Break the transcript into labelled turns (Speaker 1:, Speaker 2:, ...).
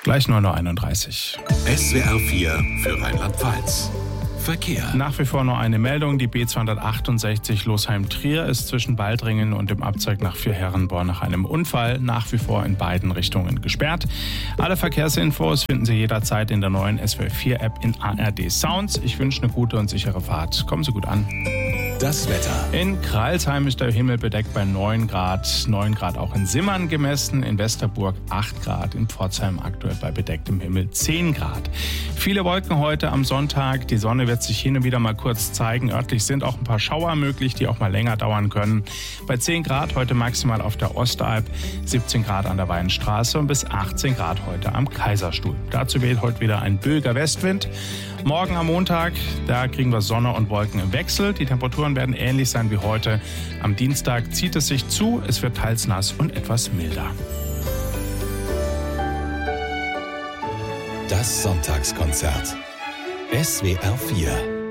Speaker 1: Gleich 9.31 Uhr.
Speaker 2: SWR 4 für Rheinland-Pfalz. Verkehr.
Speaker 1: Nach wie vor nur eine Meldung. Die B268 Losheim-Trier ist zwischen Baldringen und dem Abzweig nach Vierherrenborn nach einem Unfall nach wie vor in beiden Richtungen gesperrt. Alle Verkehrsinfos finden Sie jederzeit in der neuen SWR 4-App in ARD Sounds. Ich wünsche eine gute und sichere Fahrt. Kommen Sie gut an.
Speaker 2: Das Wetter.
Speaker 1: In Crailsheim ist der Himmel bedeckt bei 9 Grad. 9 Grad auch in Simmern gemessen. In Westerburg 8 Grad. In Pforzheim aktuell bei bedecktem Himmel 10 Grad. Viele Wolken heute am Sonntag. Die Sonne wird sich hin und wieder mal kurz zeigen. Örtlich sind auch ein paar Schauer möglich, die auch mal länger dauern können. Bei 10 Grad heute maximal auf der Ostalb, 17 Grad an der Weinstraße und bis 18 Grad heute am Kaiserstuhl. Dazu weht heute wieder ein böiger Westwind. Morgen am Montag, da kriegen wir Sonne und Wolken im Wechsel. Die Temperaturen werden ähnlich sein wie heute. Am Dienstag zieht es sich zu, es wird teils nass und etwas milder.
Speaker 2: Das Sonntagskonzert. SWR 4